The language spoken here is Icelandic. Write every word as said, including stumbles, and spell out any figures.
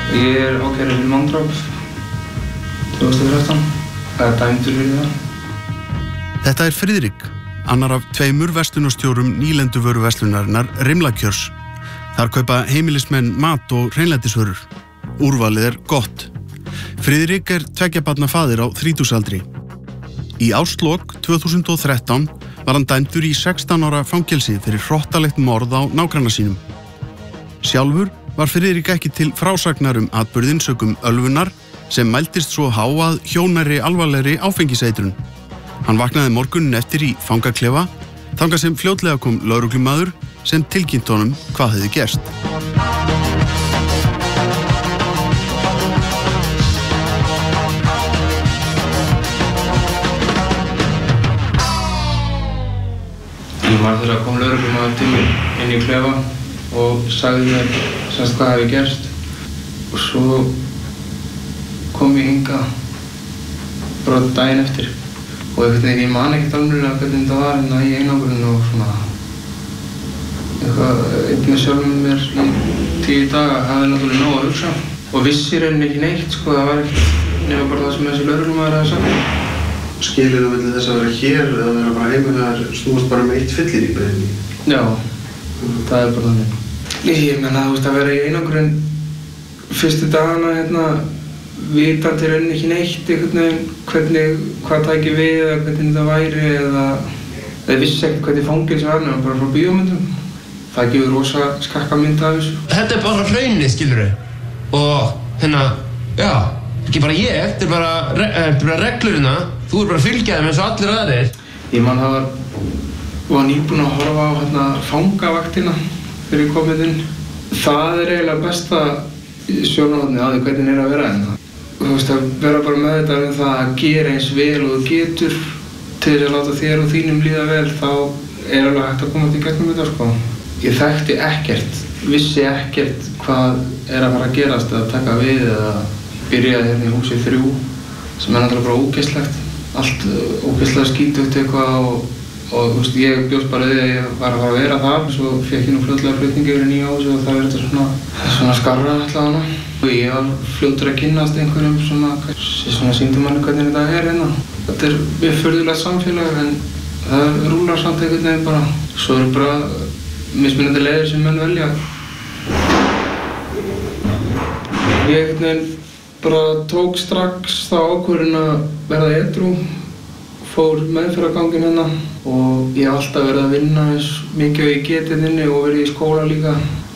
Ég er ákærður fyrir manndráp tvö þúsund og þrettán. Það er dæmdur fyrir það. Þetta er Friðrik, annar af tveimur verslunarstjórum nýlenduvöruverslunarinnar Rimlakjörs. Þar kaupa heimilismenn mat og hreinlætisvörur. Úrvalið er gott. Friðrik er tveggja barna faðir á þrítugsaldri. Í árslok tvö þúsund og þrettán var hann dæmdur í sextán ára fangelsi fyrir hrottalegt morð á nágranna sínum. Sjálfur var Friðrik ekki til frásagnar um atburðinn sökum ölvunar sem mældist svo há að hjónæri alvarlegri áfengiseitrun. Hann vaknaði morgunin eftir í fangaklefa, þangað sem fljótlega kom lögreglumaður sem tilkynnt honum hvað hefði gerst. Ég var þegar kom lögreglumaður til mér inn í klefa og sagði mér semst hvað hefði gerst. Og svo kom ég hingað bara daginn eftir. Og einhvern veginn, ég man ekkert alveg hvernig þetta var hérna í einangrun og svona eitthvað, einn með sjálfum mér í tíu daga hafði náttúrulega nóg að hugsa. Og vissi rauninni ekki neitt, sko, það var ekkert nema bara það sem þessi lögreglumaður hafði sagt. Skilur þú milli þess að vera hér eða vera bara heima þegar snúast bara með eitt fyllir í beinni? Já, það er bara þannig. Ég menna, þú veist, að vera í einangrun fyrstu dagana hérna vitandi rauninni ekki neitt einhvern veginn hvernig, hvað tæki við eða hvernig þetta væri eða eða vissi ekkert hvernig fangelsi var nema bara frá bíómyndum. Það gefur rosa skakka mynd af þessu. Þetta er bara hraunið, skilurðu. Og hérna, já, ekki bara ég, þetta er bara, þetta er bara reglurina. Þú er bara að fylgja þeim eins og allir aðrir. Ég man það var, var nýbúinn að horfa á hérna fangavaktina þegar ég kom inn. Það er eiginlega besta sjónarhornið á því hvernig er að vera hérna. Þú veist, að vera bara meðvitaður um það að gera eins vel og þú getur til þess að láta þér og þínum líða vel, þá er alveg hægt að koma til gegnum þetta, sko. Ég þekkti ekkert, vissi ekkert hvað er að fara að gerast eða taka við eða byrjaði hérna í húsi þrjú sem er náttúrulega bara ógeðslegt. Allt ógeðslega skítugt eitthvað og, og þú veist, ég bjóst bara við að ég var að fara að vera þar. Svo fékk ég nú fljótlega flutningi yfir í nýja húsi og það verður þetta svona, svona skarra allavega. Og ég var fljótur að kynnast einhverjum svona, svona sýndi manni hvernig þetta er hérna. Þetta er mjög furðulegt samfélag en það rúlar samt einhvern veginn bara. Svo eru bara mismunandi leiðir sem menn velja. Ég einhvern veginn bara tók strax þá ákvörðun að verða edrú, fór meðferðarganginn hérna og ég hef alltaf verið að vinna eins mikið og ég get hérna inni og verið í skóla líka.